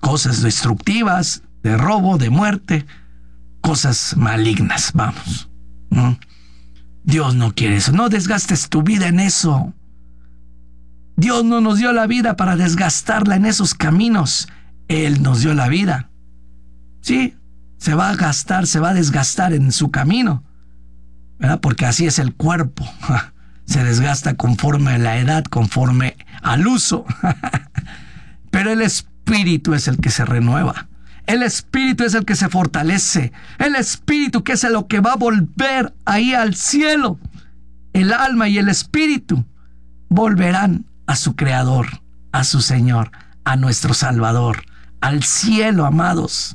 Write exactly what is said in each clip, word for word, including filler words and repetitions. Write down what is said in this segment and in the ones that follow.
cosas destructivas, de robo, de muerte, cosas malignas, vamos. ¿Mm? Dios no quiere eso. No desgastes tu vida en eso. Dios no nos dio la vida para desgastarla en esos caminos. Él nos dio la vida. Sí, se va a gastar, se va a desgastar en su camino, ¿verdad? Porque así es el cuerpo. Se desgasta conforme a la edad, conforme al uso. Pero el espíritu es el que se renueva. El espíritu es el que se fortalece. El espíritu que es lo que va a volver ahí al cielo. El alma y el espíritu volverán a su Creador, a su Señor, a nuestro Salvador, al cielo, amados.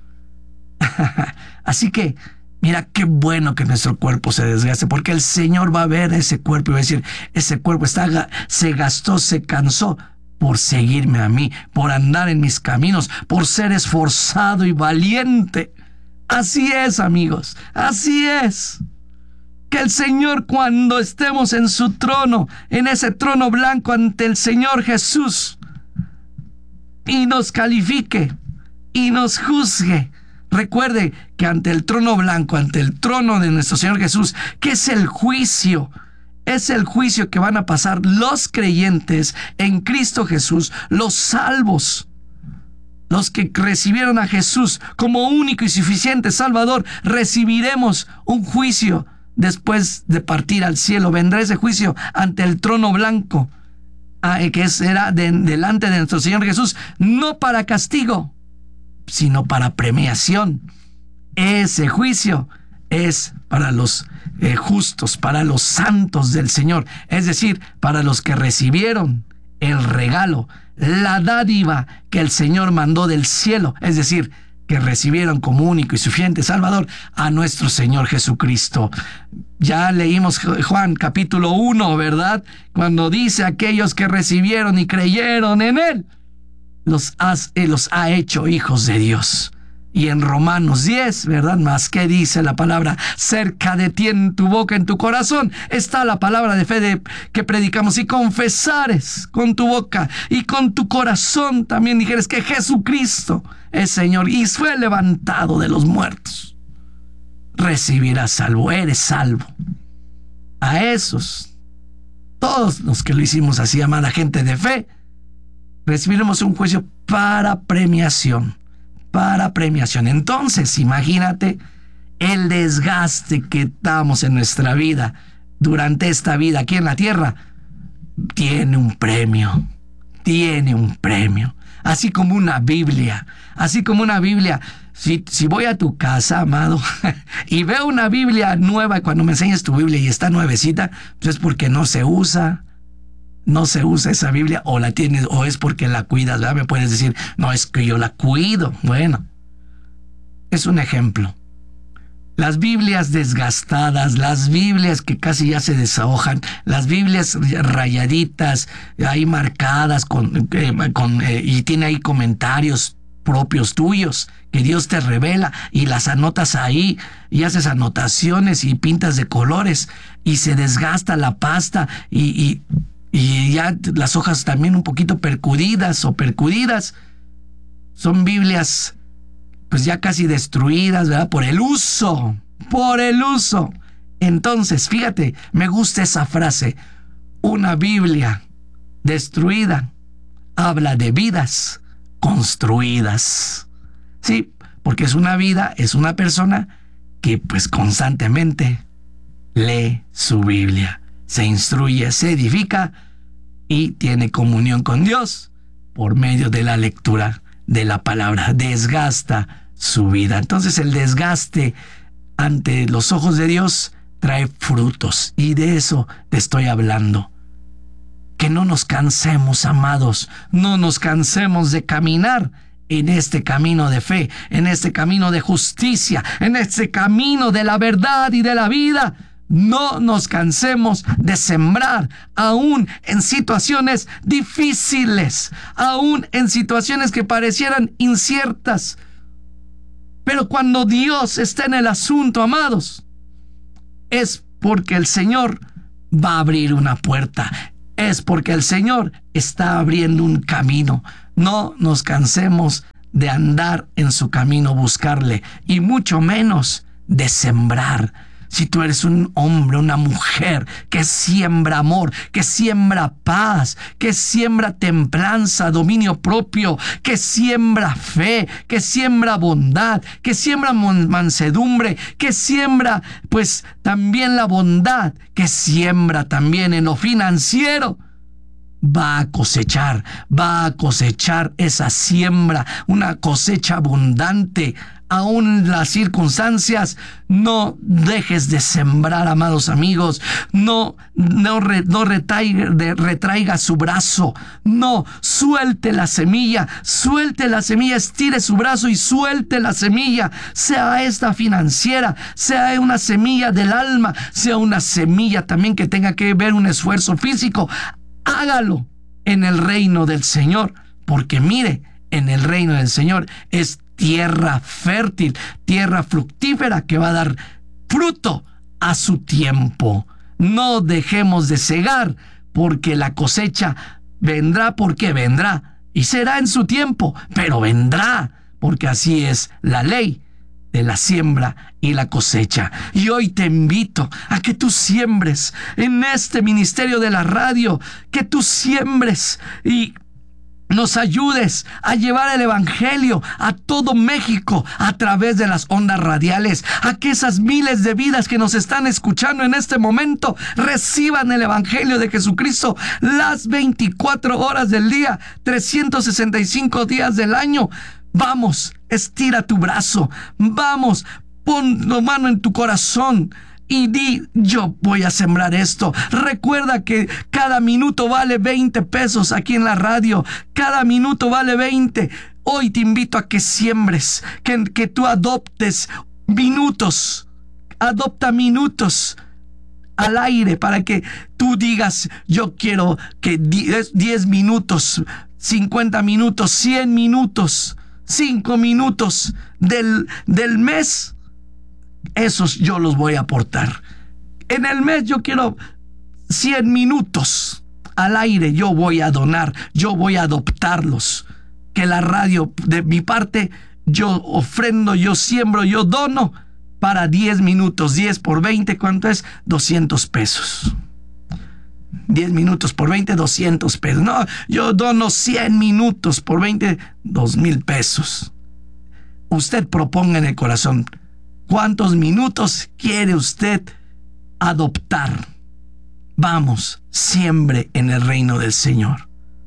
Así que, mira qué bueno que nuestro cuerpo se desgaste, porque el Señor va a ver ese cuerpo y va a decir, ese cuerpo está, se gastó, se cansó por seguirme a mí, por andar en mis caminos, por ser esforzado y valiente. Así es, amigos, así es. Que el Señor, cuando estemos en su trono, en ese trono blanco ante el Señor Jesús, y nos califique y nos juzgue. Recuerde que ante el trono blanco, ante el trono de nuestro Señor Jesús, que es el juicio, es el juicio que van a pasar los creyentes en Cristo Jesús, los salvos, los que recibieron a Jesús como único y suficiente Salvador. Recibiremos un juicio después de partir al cielo. Vendrá ese juicio ante el trono blanco, que será de, delante de nuestro Señor Jesús, no para castigo, sino para premiación. Ese juicio es para los eh, justos, para los santos del Señor, es decir, para los que recibieron el regalo, la dádiva que el Señor mandó del cielo, es decir, que recibieron como único y suficiente Salvador a nuestro Señor Jesucristo. Ya leímos Juan capítulo uno, ¿verdad? Cuando dice aquellos que recibieron y creyeron en Él, los, has, eh, los ha hecho hijos de Dios. Y en Romanos diez, ¿verdad? Más que dice la palabra, cerca de ti, en tu boca, en tu corazón, está la palabra de fe de, que predicamos. Y confesares con tu boca y con tu corazón también dijeres que Jesucristo es Señor y fue levantado de los muertos, recibirás salvo, eres salvo. A esos, todos los que lo hicimos así, amada gente de fe, recibiremos un juicio para premiación. Para premiación. Entonces, imagínate el desgaste que damos en nuestra vida durante esta vida aquí en la tierra. Tiene un premio, tiene un premio. Así como una Biblia, así como una Biblia. Si, si voy a tu casa, amado, y veo una Biblia nueva, y cuando me enseñes tu Biblia y está nuevecita, pues es porque no se usa. No se usa esa Biblia, o la tienes, o es porque la cuidas, ¿verdad? Me puedes decir, no, es que yo la cuido. Bueno, es un ejemplo. Las Biblias desgastadas, las Biblias que casi ya se desahojan, las Biblias rayaditas, ahí marcadas con, eh, con eh, y tiene ahí comentarios propios tuyos que Dios te revela y las anotas ahí y haces anotaciones y pintas de colores y se desgasta la pasta y, y Y ya las hojas también un poquito percudidas o percudidas. Son Biblias pues ya casi destruidas, ¿verdad? Por el uso, por el uso. Entonces, fíjate, me gusta esa frase. Una Biblia destruida habla de vidas construidas. Sí, porque es una vida, es una persona que pues constantemente lee su Biblia. Se instruye, se edifica y tiene comunión con Dios por medio de la lectura de la palabra. Desgasta su vida. Entonces el desgaste ante los ojos de Dios trae frutos y de eso te estoy hablando. Que no nos cansemos, amados, no nos cansemos de caminar en este camino de fe, en este camino de justicia, en este camino de la verdad y de la vida. No nos cansemos de sembrar, aún en situaciones difíciles, aún en situaciones que parecieran inciertas. Pero cuando Dios está en el asunto, amados, es porque el Señor va a abrir una puerta. Es porque el Señor está abriendo un camino. No nos cansemos de andar en su camino, buscarle, y mucho menos de sembrar. Si tú eres un hombre, una mujer que siembra amor, que siembra paz, que siembra templanza, dominio propio, que siembra fe, que siembra bondad, que siembra mansedumbre, que siembra pues también la bondad, que siembra también en lo financiero, va a cosechar, va a cosechar esa siembra, una cosecha abundante. Aún las circunstancias, no dejes de sembrar, amados amigos. No, no, re, no retraiga, de, retraiga su brazo. No, suelte la semilla, suelte la semilla, estire su brazo y suelte la semilla. Sea esta financiera, sea una semilla del alma, sea una semilla también que tenga que ver un esfuerzo físico. Hágalo en el reino del Señor, porque mire, en el reino del Señor es tierra fértil, tierra fructífera que va a dar fruto a su tiempo. No dejemos de cegar, porque la cosecha vendrá porque vendrá, y será en su tiempo, pero vendrá, porque así es la ley de la siembra y la cosecha. Y hoy te invito a que tú siembres en este ministerio de la radio, que tú siembres y nos ayudes a llevar el evangelio a todo México a través de las ondas radiales, a que esas miles de vidas que nos están escuchando en este momento reciban el evangelio de Jesucristo las veinticuatro horas del día, trescientos sesenta y cinco días del año. Vamos, estira tu brazo, vamos, pon la mano en tu corazón y di: yo voy a sembrar esto. Recuerda que cada minuto vale veinte pesos aquí en la radio. Cada minuto vale veinte. Hoy te invito a que siembres, que, que tú adoptes minutos. Adopta minutos al aire para que tú digas: yo quiero que diez minutos, cincuenta minutos, cien minutos, cinco minutos del, del mes, esos yo los voy a aportar. En el mes yo quiero cien minutos al aire, yo voy a donar, yo voy a adoptarlos. Que la radio, de mi parte, yo ofrendo, yo siembro, yo dono para diez minutos. diez por veinte, ¿cuánto es? doscientos pesos. diez minutos por veinte, doscientos pesos. No, yo dono cien minutos por veinte, dos mil pesos. Usted proponga en el corazón: ¿cuántos minutos quiere usted adoptar? Vamos, siembre en el reino del Señor.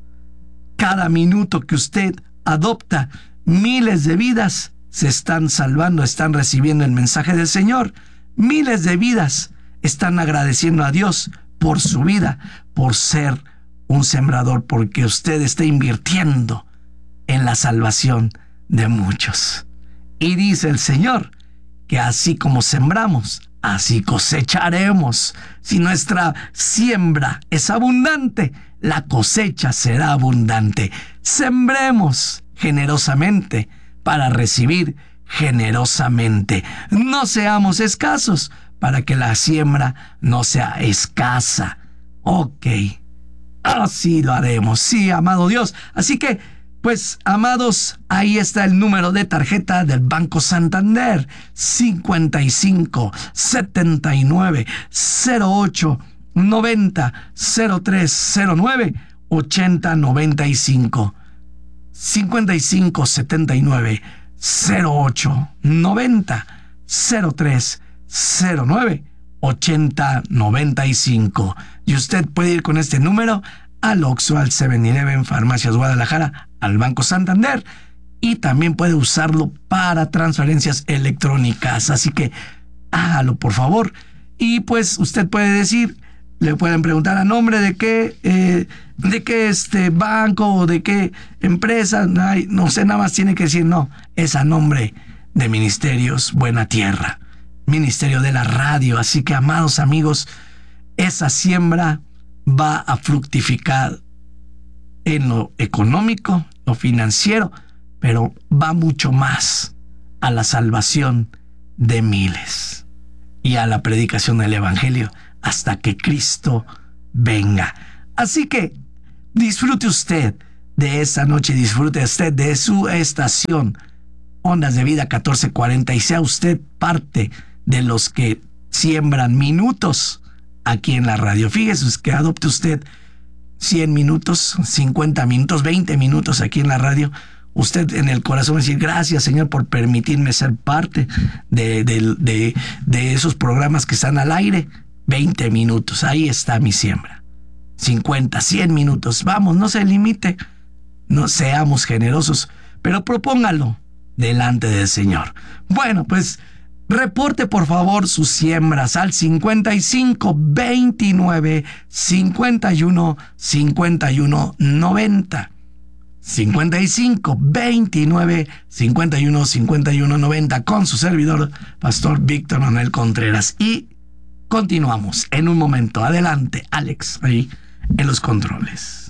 Cada minuto que usted adopta, miles de vidas se están salvando, están recibiendo el mensaje del Señor. Miles de vidas están agradeciendo a Dios por su vida, por ser un sembrador, porque usted está invirtiendo en la salvación de muchos. Y dice el Señor que así como sembramos, así cosecharemos. Si nuestra siembra es abundante, la cosecha será abundante. Sembremos generosamente para recibir generosamente. No seamos escasos para que la siembra no sea escasa. Ok, así lo haremos. Sí, amado Dios. Así que, pues, amados, ahí está el número de tarjeta del Banco Santander: cincuenta y cinco, setenta y nueve, cero ocho, noventa, cero tres cero nueve, ochenta noventa y cinco. cincuenta y cinco, setenta y nueve, cero ocho, noventa, cero tres cero nueve, ochenta noventa y cinco. Y usted puede ir con este número al Oxxo, al siete eleven, Farmacias Guadalajara, al Banco Santander, y también puede usarlo para transferencias electrónicas. Así que hágalo, por favor. Y pues usted puede decir, le pueden preguntar a nombre de qué, eh, de qué este banco o de qué empresa. Ay, no sé, nada más tiene que decir: no, es a nombre de Ministerios Buena Tierra, Ministerio de la Radio. Así que, amados amigos, esa siembra va a fructificar en lo económico, lo financiero, pero va mucho más a la salvación de miles y a la predicación del evangelio hasta que Cristo venga. Así que disfrute usted de esta noche. Disfrute usted de su estación Ondas de Vida catorce cuarenta y sea usted parte de los que siembran minutos aquí en la radio. Fíjese que adopte usted cien minutos, cincuenta minutos, veinte minutos aquí en la radio. Usted en el corazón va a decir, gracias Señor por permitirme ser parte de, de, de, de esos programas que están al aire. veinte minutos, ahí está mi siembra. cincuenta, cien minutos, vamos, no se limite, no seamos generosos, pero propóngalo delante del Señor. Bueno, pues reporte por favor sus siembras al cincuenta y cinco, veintinueve, cincuenta y uno, cincuenta y uno, noventa. cincuenta y cinco, veintinueve, cincuenta y uno, cincuenta y uno, noventa con su servidor, Pastor Víctor Manuel Contreras. Y continuamos en un momento. Adelante, Alex, ahí en los controles.